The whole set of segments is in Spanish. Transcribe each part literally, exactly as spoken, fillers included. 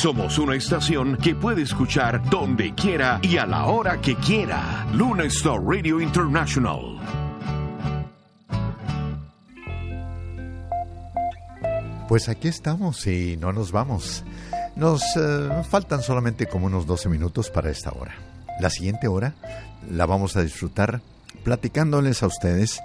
Somos una estación que puede escuchar donde quiera y a la hora que quiera. Luna Star Radio International. Pues aquí estamos y no nos vamos. Nos uh, faltan solamente como unos doce minutos para esta hora. La siguiente hora la vamos a disfrutar platicándoles a ustedes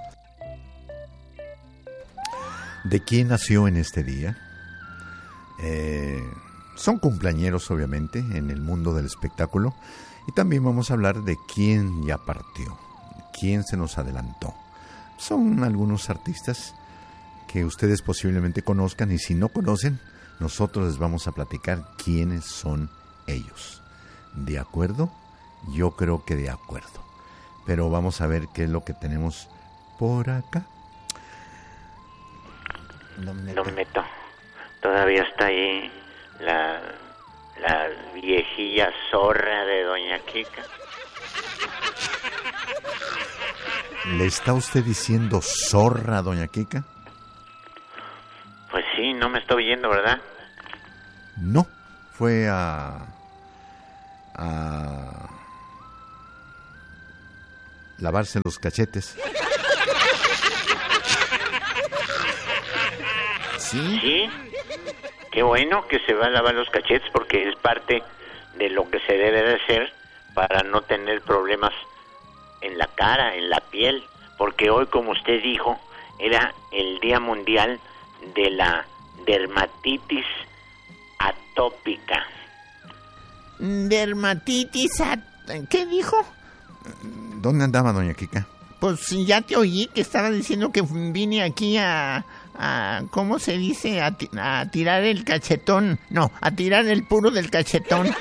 de quién nació en este día. Eh, son cumpleañeros, obviamente, en el mundo del espectáculo. Y también vamos a hablar de quién ya partió, quién se nos adelantó. Son algunos artistas que ustedes posiblemente conozcan, y si no conocen, nosotros les vamos a platicar quiénes son ellos. ¿De acuerdo? Yo creo que de acuerdo. Pero vamos a ver qué es lo que tenemos por acá. Don Neto. Don Neto, todavía está ahí la, la viejilla zorra de Doña Kika. ¿Le está usted diciendo zorra a Doña Kika? Pues sí, no me está oyendo, ¿verdad? No, fue a... a... lavarse los cachetes. ¿Sí? Sí, qué bueno que se va a lavar los cachetes, porque es parte de lo que se debe de hacer para no tener problemas en la cara, en la piel, porque hoy, como usted dijo, era el Día Mundial de la dermatitis atópica. Dermatitis at... ¿Qué dijo? ¿Dónde andaba Doña Kika? Pues ya te oí que estaba diciendo que vine aquí a... a ¿cómo se dice? A, ti, a tirar el cachetón. No, a tirar el puro del cachetón.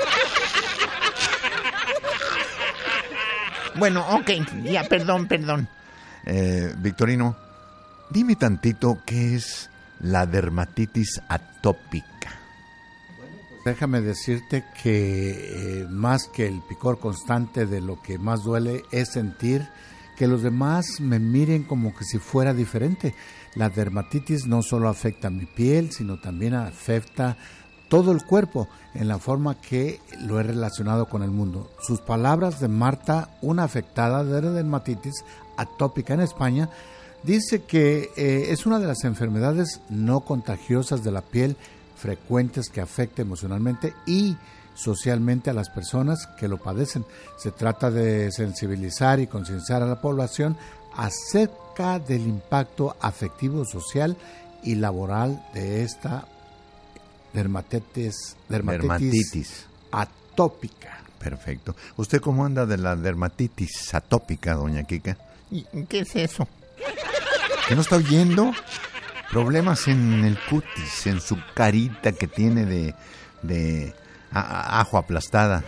Bueno, ok, ya, perdón, perdón. Eh, Victorino, dime tantito qué es la dermatitis atópica. Bueno, pues déjame decirte que eh, más que el picor constante, de lo que más duele es sentir que los demás me miren como que si fuera diferente. La dermatitis no solo afecta mi piel, sino también afecta todo el cuerpo, en la forma que lo he relacionado con el mundo. Sus palabras de Marta, una afectada de dermatitis atópica en España, dice que eh, es una de las enfermedades no contagiosas de la piel frecuentes que afecta emocionalmente y socialmente a las personas que lo padecen. Se trata de sensibilizar y concienciar a la población acerca del impacto afectivo, social y laboral de esta dermatitis, dermatitis, dermatitis atópica. Perfecto. ¿Usted cómo anda de la dermatitis atópica, Doña Kika? ¿Qué es eso? ¿Que no está oyendo? Problemas en el cutis, en su carita que tiene de, de a, a, ajo aplastada.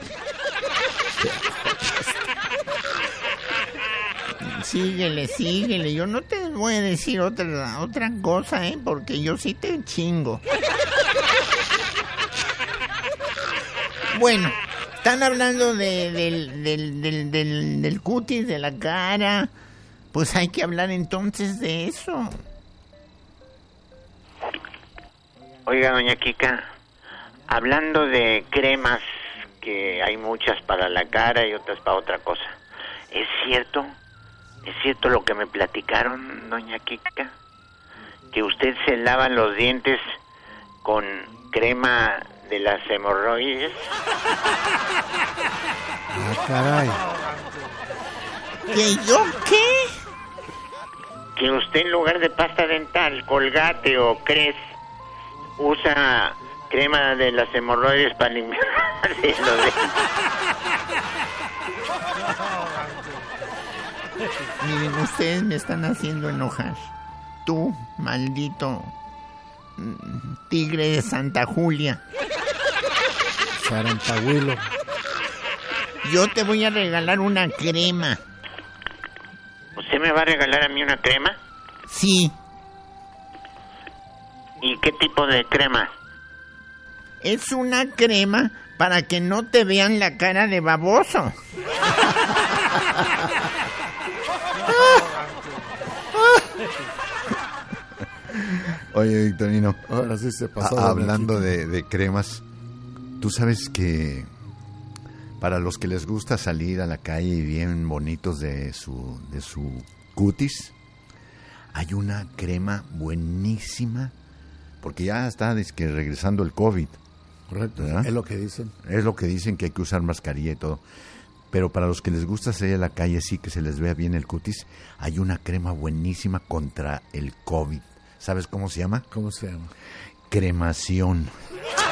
Síguele, síguele. Yo no te voy a decir otra otra cosa, ¿eh? Porque yo sí te chingo. Bueno, están hablando de, del, del, del, del, del cutis, de la cara. Pues hay que hablar entonces de eso. Oiga, Doña Kika, hablando de cremas, que hay muchas para la cara y otras para otra cosa, ¿es cierto? ¿Es cierto lo que me platicaron, Doña Kika? Que usted se lava los dientes con crema de las hemorroides. Ah, caray. ¿Que yo qué? Que usted, en lugar de pasta dental, Colgate o Crest, usa crema de las hemorroides para limpiar los dientes. Miren, ustedes me están haciendo enojar. Tú, maldito tigre de Santa Julia. Sarantahuilo. Yo te voy a regalar una crema. ¿Usted me va a regalar a mí una crema? Sí. ¿Y qué tipo de crema? Es una crema para que no te vean la cara de baboso. Oye, Victorino, ahora sí se pasó. a, hablando de, de cremas, Tú sabes que para los que les gusta salir a la calle bien bonitos de su, de su cutis, hay una crema buenísima, porque ya está que regresando el COVID. Correcto, ¿verdad? es lo que dicen. Es lo que dicen, que hay que usar mascarilla y todo. Pero para los que les gusta salir a la calle, sí, que se les vea bien el cutis, hay una crema buenísima contra el COVID. ¿Sabes cómo se llama? ¿Cómo se llama? Cremación.